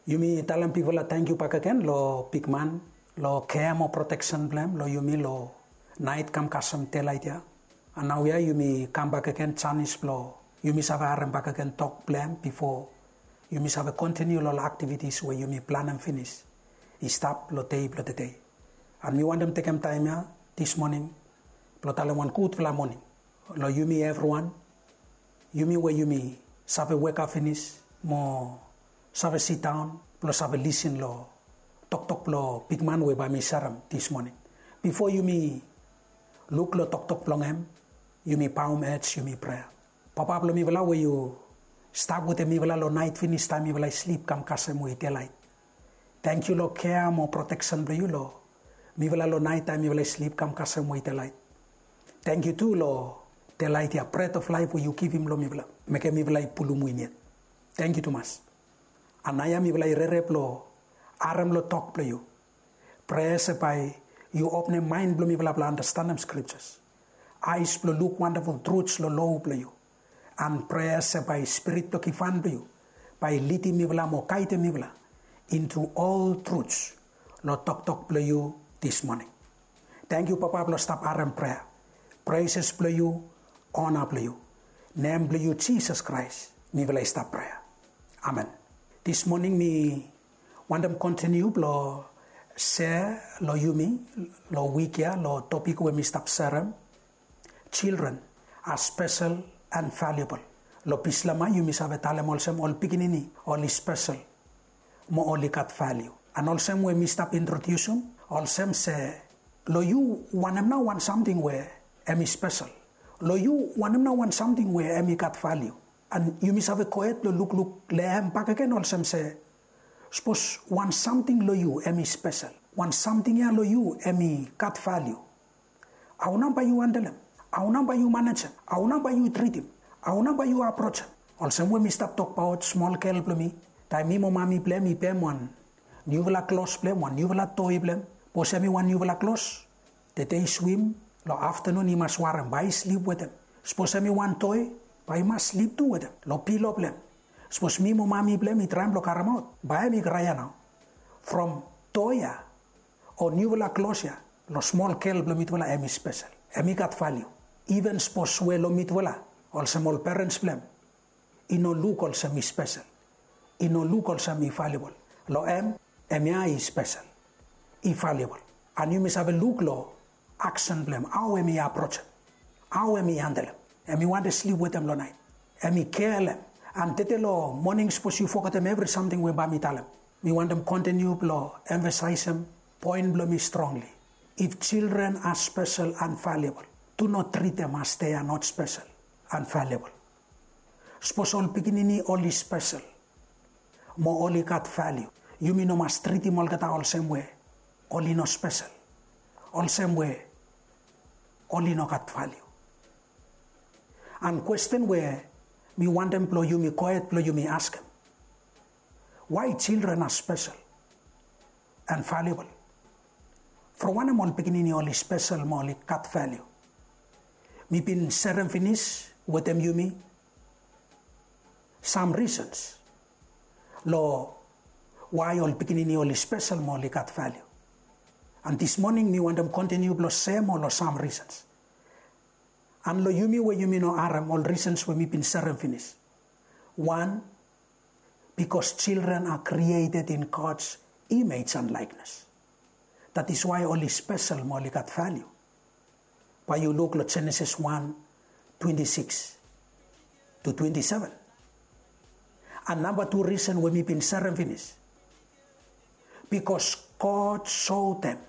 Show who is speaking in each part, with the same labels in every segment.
Speaker 1: Yumi talam people thank you pakaken lo pigman lo care mo protection blem lo yumi lo night kam kasam telaitia. And now yumi come back again Chinese lo yumi sava back again talk blem before yumi sava continue lo activities where yumi plan and finish. I stop lo day lo the day. And we want them take time ya this morning. Lo talam one good for morning. Lo yumi everyone. Yumi where yumi sava wake up finish mo save sit down, plus save listen lo talk lo big man we by me saram this morning. Before you me look lo talk long em, you me palm edge, you me prayer. Papa lo mi vela where you start with me vela lo night finish time me vela sleep kam kasem we daylight. Thank you lo care mo protection bro you lo. Mi vela lo night time me vela sleep kam kasem we daylight. Thank you too lo daylight ya breath of life where you give him lo mi vela. Make mi vela pulumu inyet. Thank you too much. Anaya mi belai rerep lo aram lo talk play you. Prayer by you open mind blow mi bla understand them scriptures. Eyes blow look wonderful truths lo low play you. And prayer by spirit to kifan play you. By leading mi bla mo kaite mi bla into all truths lo talk play you this morning. Thank you Papa lo stop aram prayer. Praises play you, honor play you. Name play you Jesus Christ. Mi belai stop prayer. Amen. This morning me want them continue lo share lo yumi lo wikia lo topic we me stop serum. Children are special and valuable. Lo pislama yumi sabe talem olsem all pikinini all is special mo all kat value. And olsem we me stop introduction olsem say lo you want now want something where emi special. Lo you want now want something where emi kat value. And you miss have a quiet look lehem back again also say suppose want something lo you emi special want something ya lo you emi cut value au number you handle him au number you manage him au number you treat him au number you approach him also when me stop talk about small kelp me time me mo mami blame me pem one new vela close blame one new vela toy blame pose me one new vela close the day swim lo afternoon he must warm by sleep with him suppose me one toy I must sleep too with them. Lo pilo blem. Suppose me mo mami blem me try lo karamot. Baya mi graya now. From toya or nuvela closia lo small kel blem mitwela emi special. Emi got value. Even suppose we lo mitwela also small parents blem. Ino look also mi special. Ino look also mi valuable. Lo emi ai special. I valuable. And you must have a look lo action blem. How emi approach. How emi handle. And we want to sleep with them all night. And we care them. And tetelo morning suppose you focus them every something we bami talem. We want them continue blow, emphasize them, point blow me strongly. If children are special and valuable, do not treat them as they are not special and valuable. Suppose all pikinini all is special. Mo only got value. You mean no must treat him all gata all same way. Only no special. All same way. Only no got value. And question where me want them blow you me quiet blow you me ask them. Why children are special and valuable? For one among beginning only special only cut value. Me been serum finish with them you me. Some reasons. Lo why all beginning only special only cut value. And this morning me want them continue blow same or some reasons. And lo yumi we yumi no aram all reasons we me been serum finish. One, because children are created in God's image and likeness. That is why only special more got value. Why you look at Genesis 1:26 to 27. And number two reason we me been serum finish. Because God showed them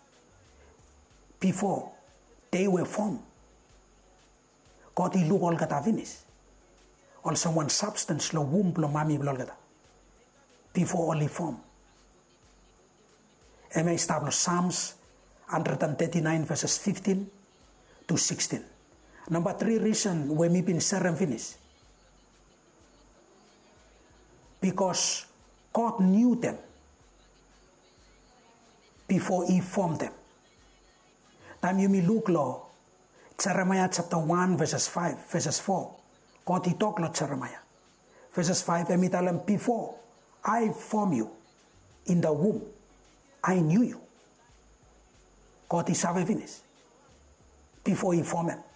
Speaker 1: before they were formed. God he look all gata finish. Also one substance lo womb lo mami lo gata. Before only form. Ema establish Psalms 139 verses 15 to 16. Number three reason we me been serum finish. Because God knew them before he formed them. Time you me look lo Jeremiah chapter 1 verses 5 verses 4. God he talk lo Jeremiah. Verses 5 emi talam before I formed you in the womb. I knew you. God is have finished before he formed him.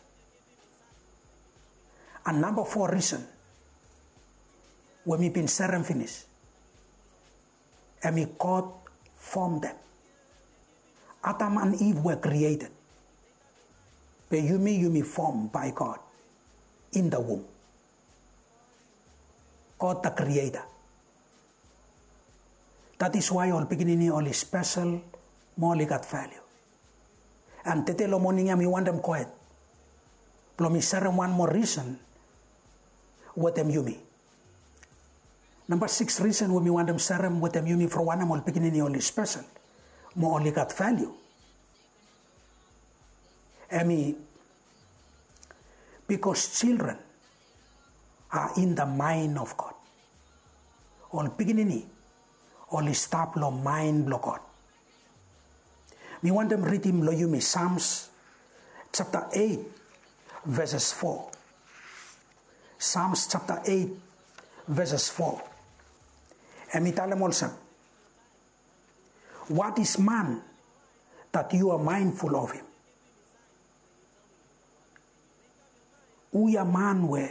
Speaker 1: And number 4 reason, when we been said and finished, and God formed them. Adam and Eve were created. But you me formed by God in the womb. God the Creator. That is why all beginning all is special, more got value. And tete lo morning we want them quiet. Plomi serem one more reason what them you me. Number 6 reason when we want them serem what them you me for one all beginning all is special, more only got value. Because children are in the mind of God. All beginning, all stop lo mind lo God. We want them read him lo you me Psalms chapter 8 verses 4. Psalms chapter 8 verses 4. And we tell them also, what is man that you are mindful of him? Uya man we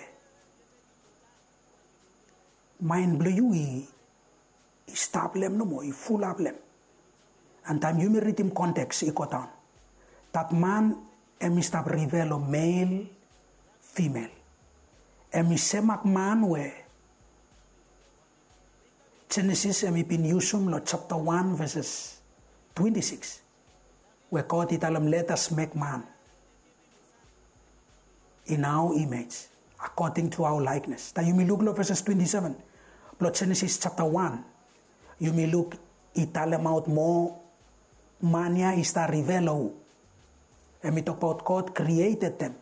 Speaker 1: mind blow you I stop them no more, I full up them. And time you may read him context, I go down. That man stop reveal male, female. Semak man we Genesis been usum lo chapter 1 verses 26. Where God italam let us make man in our image, according to our likeness. That you may look lo verses 27. Lo Genesis chapter 1. You may look italam out more mania is the revelo. And we talk about God created them,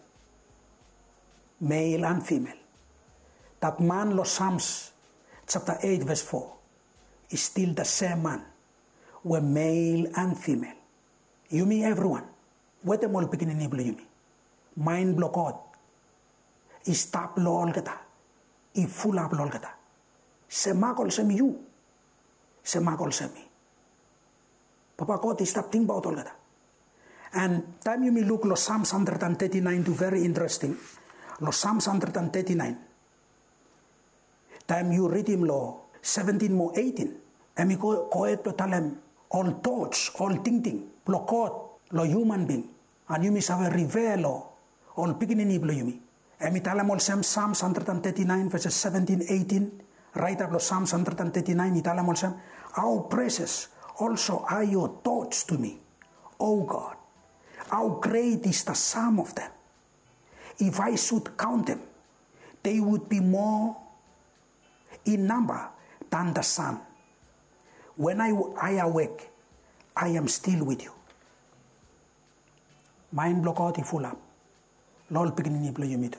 Speaker 1: male and female. That man lo Psalms chapter 8 verse 4 is still the same man, where male and female. You me everyone. What them all beginning able you me. Mind blow God. Is stop lo all gata. I full up lo all gata. Se makol se mi you. Se makol se mi. Papa God is stop think about all gata. And time you me look lo Psalms 139 to very interesting. Lo Psalms 139. Time you read him lo 17 more 18. And we go to tell him all thoughts, all thinking, lo God, lo human being. And you miss have reveal all beginning iblo you me. And we tell him all same Psalms 139 verses 17, 18. Right up lo Psalms 139, we tell him all same. How precious also are your thoughts to me, O God. How great is the sum of them. If I should count them, they would be more in number than the sun. When I awake, I am still with you. Mind block out full up. Lol beginning blow you me too.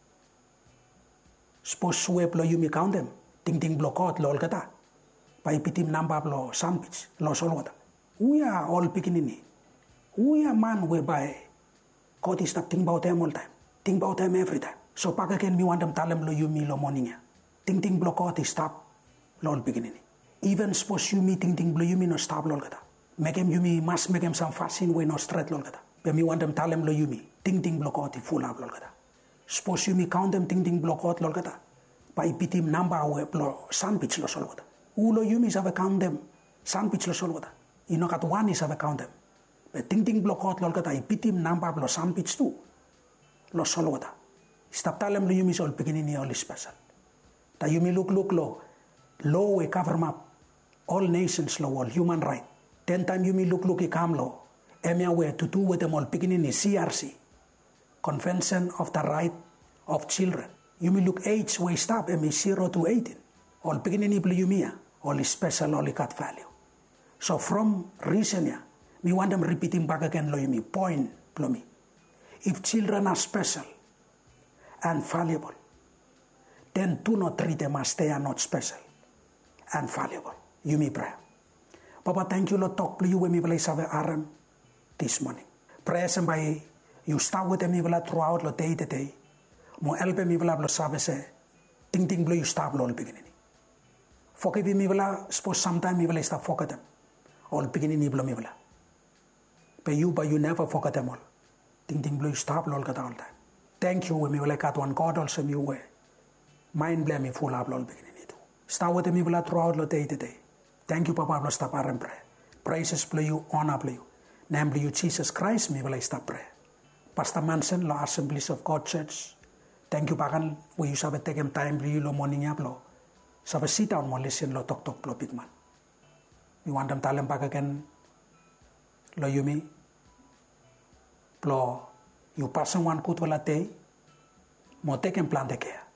Speaker 1: Suppose sweep blow you me count them. Ting block out lol kata. By pitim number blow sandwich. Lo solwata. We are all beginning. We are man whereby God is stop think about them all time. Think about them every time. So pag again me want them tell them lo you me lo morning. Ting block out is stop lol beginning. Even suppose you me ting blow you me no stop lol kata. Make him you me must make him some fashion way no straight lol kata. But me want them tell them lo you me. Ting block out full up lol kata. Suppose you me count them ting block out lol kata. By pitim number we blow sandwich lo sol kata. Ulo you me have count them sandwich lo sol kata. You know kat one is have count them. But ting block out lol kata. Pitim number blow sandwich too. Lo sol kata. Stop tell them lo you me all beginning all special. That you me look low. Law we cover up all nations law, all human right. 10 times you me look come law. Emia we to do with them all beginning is CRC. Convention of the Right of Children. You me look age we stop emi 0 to 18. All beginning you me all is special, all got value. So from recent me want them repeating back again lo you me point lo me. If children are special and valuable, then do not treat them as they are not special and valuable. You me pray. Papa, thank you, Lord, talk to you when we place our arm this morning. Pray somebody, you start with me throughout the day to day. Mo help me lo sabe se ting blue you stop lo beginning. Forgive me bala, suppose sometime me bala stop forget them. All beginning me bala me bala. But you never forget them all. Ting blue stop lol kata all time. Thank you me bala kat one God also me way. Mind blame me full up lol beginning itu. Start with me bala throughout the day today. Thank you Papa bala stop and pray. Praises play you, honor play you. Namely you Jesus Christ me bala stop pray. Pastor Manson lo Assemblies of God Church. Thank you Pakan. We use have taken time blue lo morning up lo. So sit down mo listen lo talk lo big man. You want them talent back again lo yumi lo you person one kut wala te mo take and plan de care.